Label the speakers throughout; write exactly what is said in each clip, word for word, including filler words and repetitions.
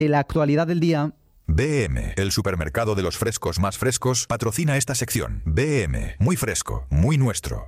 Speaker 1: La actualidad del día.
Speaker 2: B M, el supermercado de los frescos más frescos, patrocina esta sección. B M, muy fresco, muy nuestro.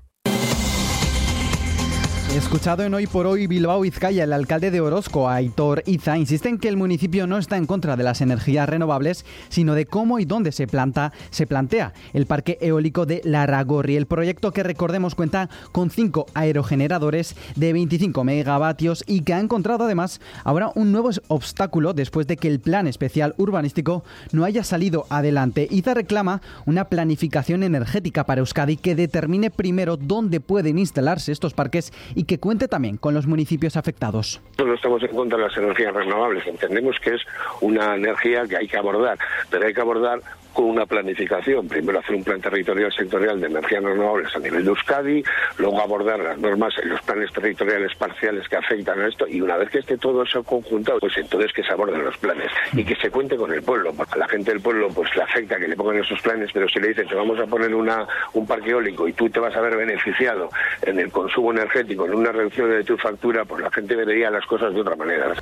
Speaker 1: Escuchado en Hoy por Hoy Bilbao Vizcaya, el alcalde de Orozco, Aitor Iza, insiste en que el municipio no está en contra de las energías renovables, sino de cómo y dónde se planta, se plantea el parque eólico de Larragorri. El proyecto, que recordemos cuenta con cinco aerogeneradores de veinticinco megavatios y que ha encontrado además ahora un nuevo obstáculo después de que el plan especial urbanístico no haya salido adelante. Iza reclama una planificación energética para Euskadi que determine primero dónde pueden instalarse estos parques y que cuente también con los municipios afectados.
Speaker 3: No estamos en contra de las energías renovables, entendemos que es una energía que hay que abordar, pero hay que abordar con una planificación. Primero hacer un plan territorial sectorial de energías renovables a nivel de Euskadi, luego abordar las normas en los planes territoriales parciales que afectan a esto, y una vez que esté todo eso conjuntado, pues entonces que se aborden los planes y que se cuente con el pueblo, porque a la gente del pueblo pues le afecta que le pongan esos planes, pero si le dicen que vamos a poner una un parque eólico y tú te vas a ver beneficiado en el consumo energético, en una reducción de tu factura, pues la gente vería las cosas de otra manera.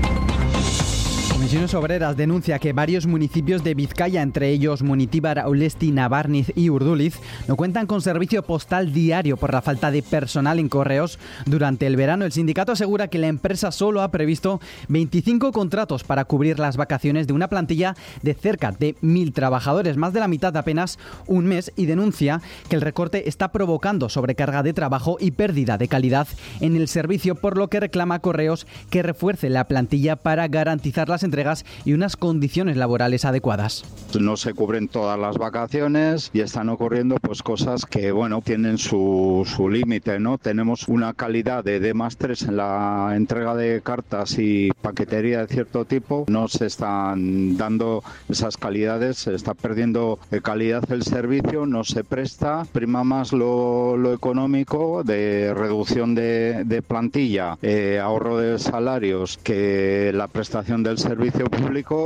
Speaker 1: Comisiones Obreras denuncia que varios municipios de Vizcaya, entre ellos Munitibar, Aulesti, Navarniz y Urduliz, no cuentan con servicio postal diario por la falta de personal en correos durante el verano. El sindicato asegura que la empresa solo ha previsto veinticinco contratos para cubrir las vacaciones de una plantilla de cerca de mil trabajadores, más de la mitad de apenas un mes, y denuncia que el recorte está provocando sobrecarga de trabajo y pérdida de calidad en el servicio, por lo que reclama a Correos que refuerce la plantilla para garantizar las entregas y unas condiciones laborales adecuadas.
Speaker 4: No se cubren todas las vacaciones y están ocurriendo pues cosas que bueno tienen su, su límite, ¿no? Tenemos una calidad de D más tres en la entrega de cartas y paquetería de cierto tipo. No se están dando esas calidades, se está perdiendo calidad el servicio, no se presta, prima más lo, lo económico, de reducción de, de plantilla, eh, ahorro de salarios, que la prestación del servicio público.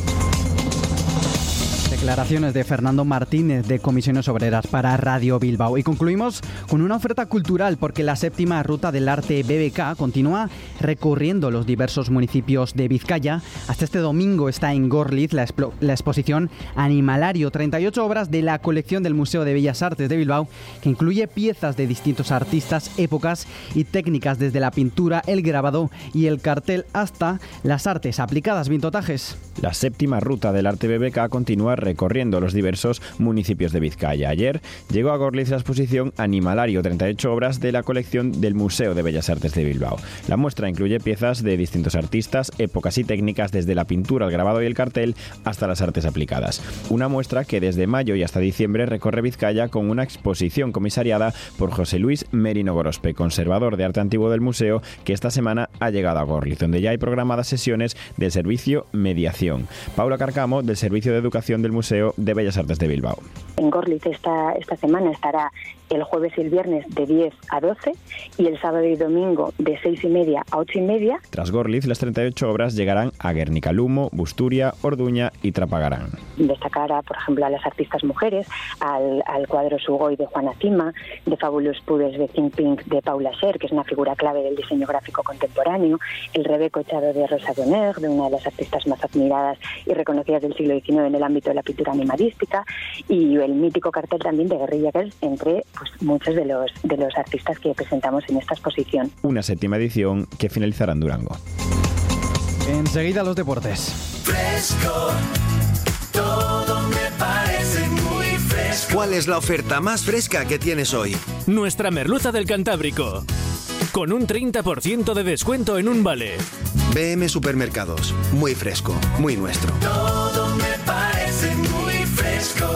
Speaker 1: Declaraciones de Fernando Martínez de Comisiones Obreras para Radio Bilbao. Y concluimos con una oferta cultural, porque la séptima ruta del arte B B K continúa recorriendo los diversos municipios de Vizcaya. Hasta este domingo está en Gorliz la, expo- la exposición Animalario, treinta y ocho obras de la colección del Museo de Bellas Artes de Bilbao, que incluye piezas de distintos artistas, épocas y técnicas, desde la pintura, el grabado y el cartel hasta las artes aplicadas. Vintotajes.
Speaker 5: La séptima ruta del arte B B K continúa recorriendo los diversos municipios de Vizcaya. Ayer llegó a Gorliz la exposición Animalario, treinta y ocho obras de la colección del Museo de Bellas Artes de Bilbao. La muestra incluye piezas de distintos artistas, épocas y técnicas, desde la pintura, el grabado y el cartel hasta las artes aplicadas. Una muestra que desde mayo y hasta diciembre recorre Vizcaya con una exposición comisariada por José Luis Merino Gorospe, conservador de arte antiguo del museo, que esta semana ha llegado a Gorliz, donde ya hay programadas sesiones del servicio Mediación. Paula Carcamo, del Servicio de Educación del Museo de Bellas Artes de Bilbao.
Speaker 6: En Gorliz esta, esta semana estará el jueves y el viernes de diez a doce y el sábado y domingo de seis y media a ocho y media.
Speaker 5: Tras Gorliz, las treinta y ocho obras llegarán a Guernica-Lumo, Busturia, Orduña y Trapagarán.
Speaker 6: Destacar, a, por ejemplo, a las artistas mujeres, al, al cuadro Sugoi de Juana Cima, de Fabulous Pudes de Think Pink de Paula Scher, que es una figura clave del diseño gráfico contemporáneo, el Rebeco echado de Rosa Donner, de una de las artistas más admiradas y reconocidas del siglo diecinueve en el ámbito de la pintura animalística, y el mítico cartel también de Guerrilla Girls, entre pues, muchos de los, de los artistas que presentamos en esta exposición.
Speaker 5: Una séptima edición que finalizará en Durango.
Speaker 1: Enseguida los deportes.
Speaker 7: Fresco, todo me parece muy fresco.
Speaker 8: ¿Cuál es la oferta más fresca que tienes hoy?
Speaker 9: Nuestra merluza del Cantábrico, con un treinta por ciento de descuento en un vale.
Speaker 8: B M Supermercados, muy fresco, muy nuestro.
Speaker 7: Todo me parece muy fresco.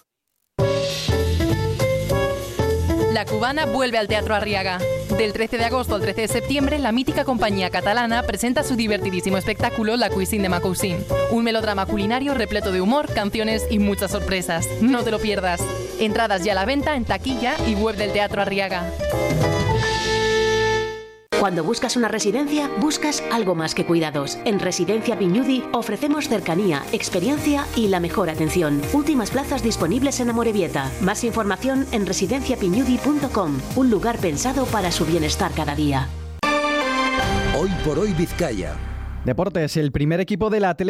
Speaker 10: La Cubana vuelve al Teatro Arriaga. Del trece de agosto al trece de septiembre, la mítica compañía catalana presenta su divertidísimo espectáculo La Cuisine de ma Cousine. Un melodrama culinario repleto de humor, canciones y muchas sorpresas. No te lo pierdas. Entradas ya a la venta en taquilla y web del Teatro Arriaga.
Speaker 11: Cuando buscas una residencia, buscas algo más que cuidados. En Residencia Piñudi ofrecemos cercanía, experiencia y la mejor atención. Últimas plazas disponibles en Amorebieta. Más información en residencia piñudi punto com. Un lugar pensado para su bienestar cada día.
Speaker 12: Hoy por hoy Vizcaya.
Speaker 1: Deportes, el primer equipo de la